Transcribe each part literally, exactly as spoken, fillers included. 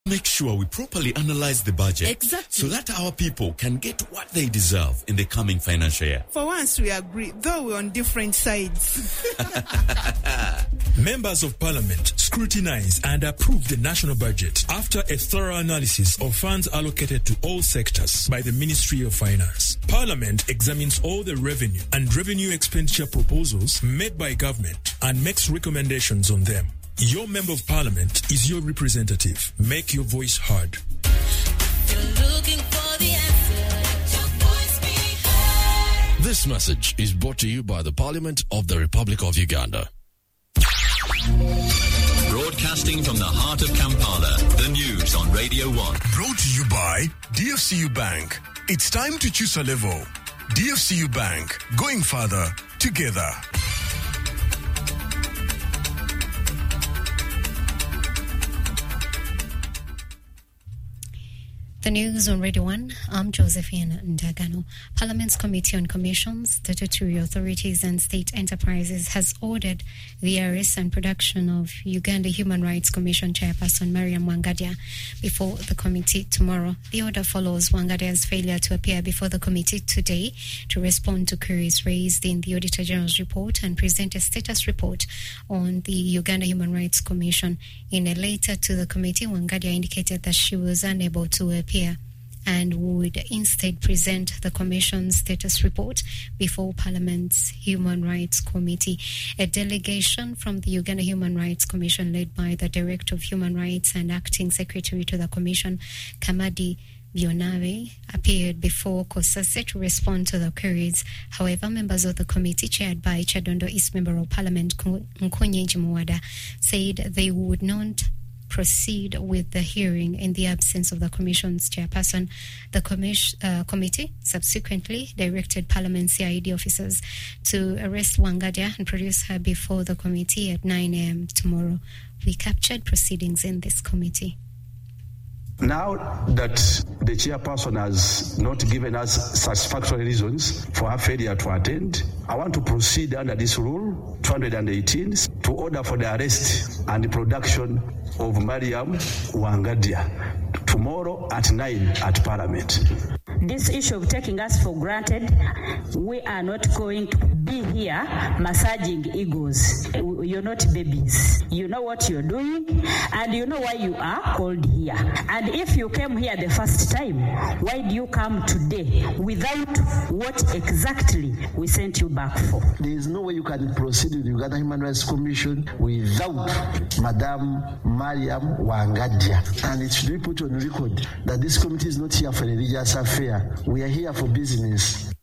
Make sure we properly analyze the budget. Exactly. So that our people can get what they deserve in the coming financial year. For once we agree, though we're on different sides. Members of Parliament scrutinize and approve the national budget after a thorough analysis of funds allocated to all sectors by the Ministry of Finance. Parliament examines all the revenue and revenue expenditure proposals made by government and makes recommendations on them. Your Member of Parliament is your representative. Make your voice heard. You're looking for the answer. Your voice be heard. This message is brought to you by the Parliament of the Republic of Uganda. Broadcasting from the heart of Kampala, the news on Radio one. Brought to you by D F C U Bank. It's time to choose a level. D F C U Bank, going further together. The news on Radio one. I'm Josephine Ndagano. Parliament's Committee on Commissions, Statutory Authorities and State Enterprises has ordered the arrest and production of Uganda Human Rights Commission Chairperson Mariam Wangadya before the committee tomorrow. The order follows Wangadya's failure to appear before the committee today to respond to queries raised in the Auditor General's report and present a status report on the Uganda Human Rights Commission. In a letter to the committee, Wangadya indicated that she was unable to appear and would instead present the Commission's status report before Parliament's Human Rights Committee. A delegation from the Uganda Human Rights Commission, led by the Director of Human Rights and Acting Secretary to the Commission, Kamadi Bionawe, appeared before COSASE to respond to the queries. However, members of the committee, chaired by Chadondo East Member of Parliament Nkunyi Jimuwada, said they would not proceed with the hearing in the absence of the Commission's chairperson. The commis- uh, committee subsequently directed Parliament C I D officers to arrest Wangadya and produce her before the committee at nine a.m. tomorrow. We captured proceedings in this committee. Now that the chairperson has not given us satisfactory reasons for her failure to attend, I want to proceed under this rule, two hundred eighteen, to order for the arrest and the production of Mariam Wangadya tomorrow at nine at Parliament. This issue of taking us for granted, we are not going to be here massaging egos. You're not babies. You know what you're doing, and you know why you are called here. And if you came here the first time, why do you come today without what exactly we sent you back for? There is no way you can proceed with the Uganda Human Rights Commission without Madam Mariam Wangadya. And it should be put on record that this committee is not here for religious affair. We are here for business.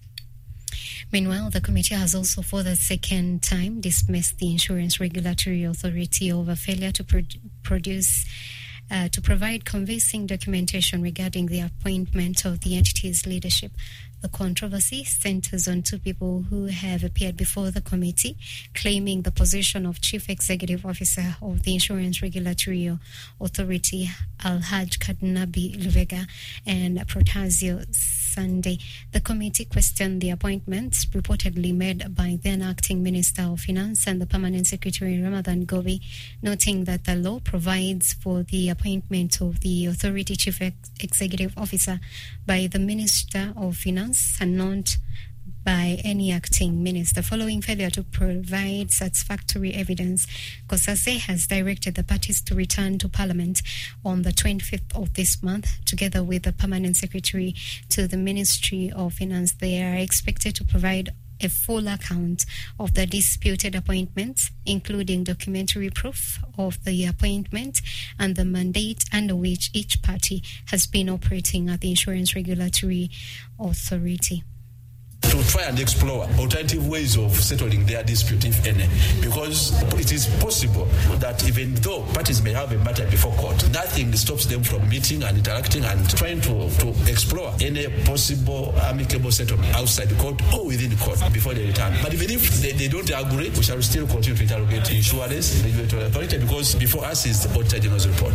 Meanwhile, the committee has also for the second time dismissed the Insurance Regulatory Authority over failure to pro- produce Uh, to provide convincing documentation regarding the appointment of the entity's leadership. The controversy centers on two people who have appeared before the committee, claiming the position of Chief Executive Officer of the Insurance Regulatory Authority, Alhaj Kadnabi Luvega and Protasio Sunday. The committee questioned the appointments reportedly made by then Acting Minister of Finance and the Permanent Secretary Ramadan Gobi, noting that the law provides for the appointment of the authority chief ex- executive officer by the Minister of Finance and not by any acting minister. Following failure to provide satisfactory evidence, COSASE has directed the parties to return to Parliament on the twenty-fifth of this month, together with the Permanent Secretary to the Ministry of Finance. They are expected to provide a full account of the disputed appointments, including documentary proof of the appointment and the mandate under which each party has been operating at the Insurance Regulatory Authority. To try and explore alternative ways of settling their dispute, if any, because it is possible that even though parties may have a matter before court, nothing stops them from meeting and interacting and trying to, to explore any possible amicable settlement outside the court or within the court before they return. But even if they, they don't agree, we shall still continue to interrogate the Insurance Regulatory Authority, because before us is the Auditor General's report.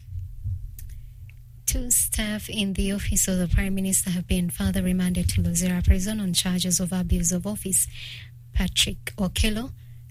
Two staff in the office of the Prime Minister have been further remanded to Luzira Prison on charges of abuse of office. Patrick Okello,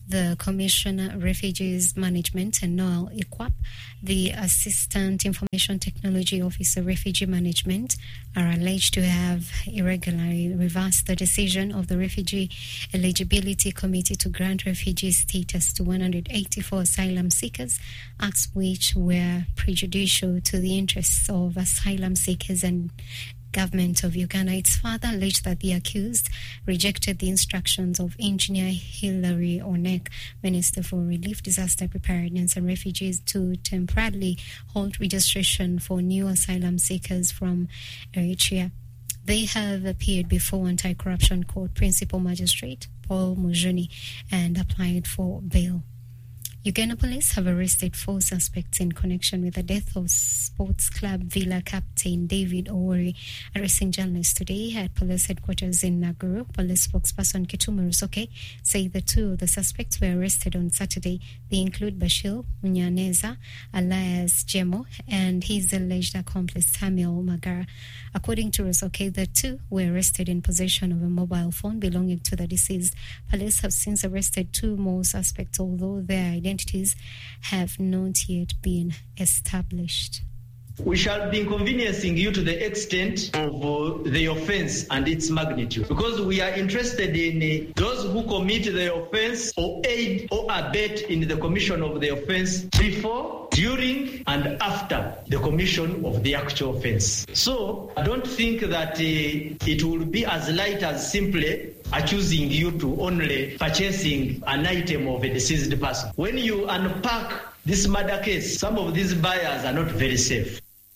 the Commissioner, Refugees Management, and Noel Ikwap, the Assistant Information Technology Officer, Refugee Management, are alleged to have irregularly reversed the decision of the Refugee Eligibility Committee to grant refugee status to one hundred eighty-four asylum seekers, acts which were prejudicial to the interests of asylum seekers and Government of Uganda. Its further alleged that the accused rejected the instructions of Engineer Hilary Onek, Minister for Relief, Disaster Preparedness and Refugees, to temporarily halt registration for new asylum seekers from Eritrea. They have appeared before Anti-Corruption Court Principal Magistrate Paul Mujuni and applied for bail. Uganda police have arrested four suspects in connection with the death of Sports Club Villa captain David Owori. Arresting journalists today at police headquarters in Naguru, police spokesperson Kitumu Rusoke said the two of the suspects were arrested on Saturday. They include Bashir Munyaneza, alias Jemo, and his alleged accomplice Samuel Magara. According to Rusoke, the two were arrested in possession of a mobile phone belonging to the deceased. Police have since arrested two more suspects, although their identities have not yet been established. We shall be inconveniencing you to the extent of uh, the offense and its magnitude, because we are interested in uh, those who commit the offense or aid or abet in the commission of the offense before, during, and after the commission of the actual offense. So I don't think that uh, it will be as light as simply accusing you to only purchasing an item of a deceased person. When you unpack this murder case, some of these buyers are not very safe.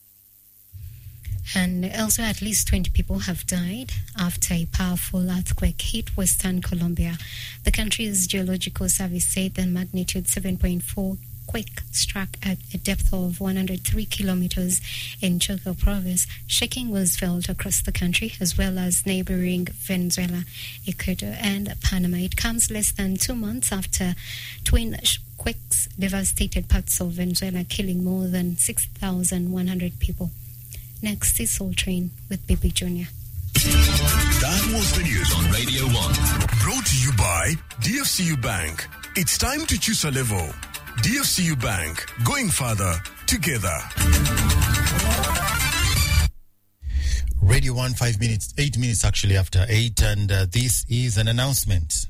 And elsewhere, at least twenty people have died after a powerful earthquake hit Western Colombia. The country's geological service said the magnitude seven point four quake struck at a depth of one hundred three kilometers in Choco province. Shaking was felt across the country as well as neighboring Venezuela, Ecuador, and Panama. It comes less than two months after twin quakes devastated parts of Venezuela, killing more than six thousand one hundred people. Next is Soul Train with Bibi Junior That was the news on Radio one. Brought to you by D F C U Bank. It's time to choose a level. D F C U Bank, going further together. Radio one, five minutes, eight minutes actually after eight, and uh, this is an announcement.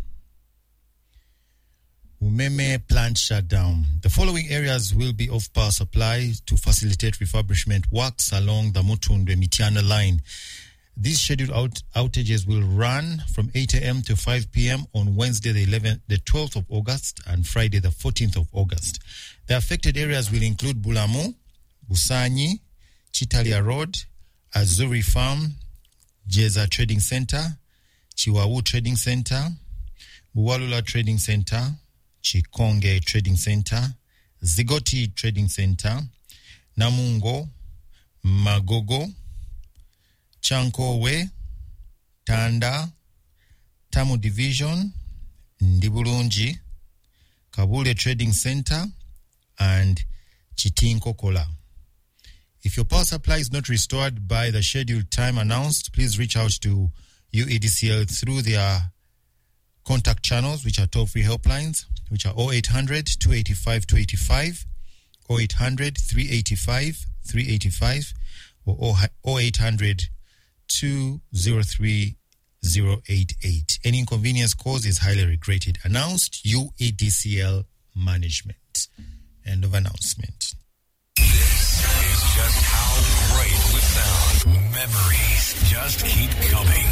Umeme plant shut down. The following areas will be off power supply to facilitate refurbishment works along the Mutundwe Mitiana line. These scheduled out- outages will run from eight a.m. to five p.m. on Wednesday the eleventh, the twelfth of August and Friday the fourteenth of August. The affected areas will include Bulamu, Busanyi, Chitalia Road, Azuri Farm, Jeza Trading Center, Chiwawu Trading Center, Buwalula Trading Center, Chikonge Trading Center, Zigoti Trading Center, Namungo, Magogo, Chankowe, Tanda, Tamu Division, Ndibulunji, Kabule Trading Center, and Chitinkokola. If your power supply is not restored by the scheduled time announced, please reach out to U E D C L through their contact channels, which are toll-free helplines, which are oh eight hundred, two eighty-five, two eighty-five, oh eight hundred, three eighty-five, three eighty-five, or oh eight hundred, two oh three, oh eight eight. Any inconvenience caused is highly regretted. Announced U E D C L Management. End of announcement. This is just how great we sound. Memories just keep coming.